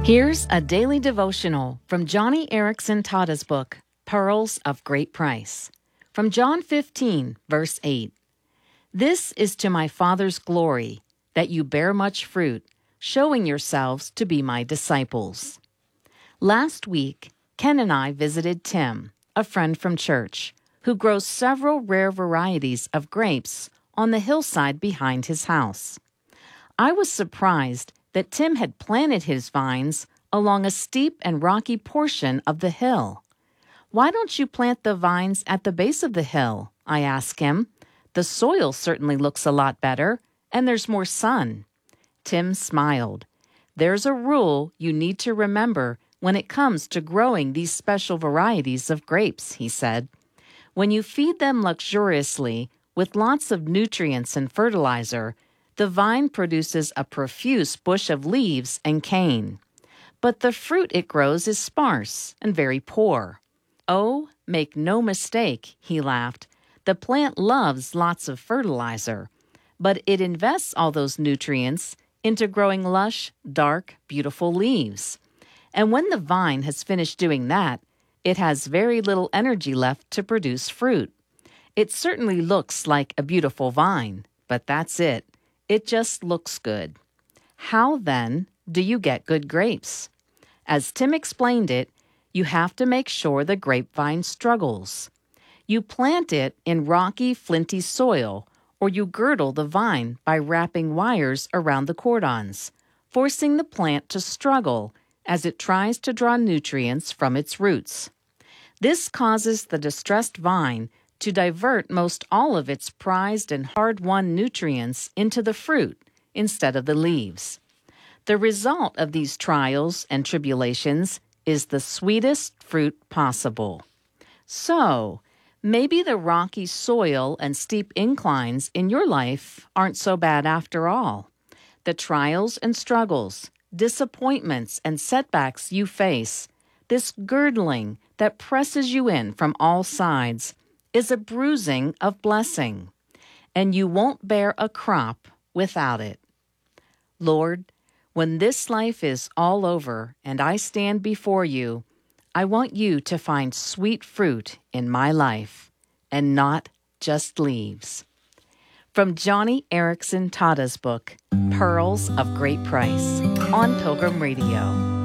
Here's a daily devotional from Johnny Erickson Tada's book, Pearls of Great Price. From John 15, verse 8. This is to my Father's glory, that you bear much fruit, showing yourselves to be my disciples. Last week, Ken and I visited Tim, a friend from church, who grows several rare varieties of grapes on the hillside behind his house. I was surprised that Tim had planted his vines along a steep and rocky portion of the hill. "Why don't you plant the vines at the base of the hill?" I asked him. "The soil certainly looks a lot better, and there's more sun." Tim smiled. "There's a rule you need to remember when it comes to growing these special varieties of grapes," he said. "When you feed them luxuriously with lots of nutrients and fertilizer, the vine produces a profuse bush of leaves and cane. But the fruit it grows is sparse and very poor. Oh, make no mistake," he laughed. "The plant loves lots of fertilizer, but it invests all those nutrients into growing lush, dark, beautiful leaves. And when the vine has finished doing that, it has very little energy left to produce fruit. It certainly looks like a beautiful vine, but that's it. It just looks good. How, then, do you get good grapes? As Tim explained it, you have to make sure the grapevine struggles. You plant it in rocky, flinty soil, or you girdle the vine by wrapping wires around the cordons, forcing the plant to struggle as it tries to draw nutrients from its roots. This causes the distressed vine to divert most all of its prized and hard-won nutrients into the fruit instead of the leaves. The result of these trials and tribulations is the sweetest fruit possible. So, maybe the rocky soil and steep inclines in your life aren't so bad after all. The trials and struggles, disappointments and setbacks you face, this girdling that presses you in from all sides, is a bruising of blessing, and you won't bear a crop without it. Lord, when this life is all over and I stand before you, I want you to find sweet fruit in my life and not just leaves. From Johnny Erickson Tada's book, Pearls of Great Price, on Pilgrim Radio.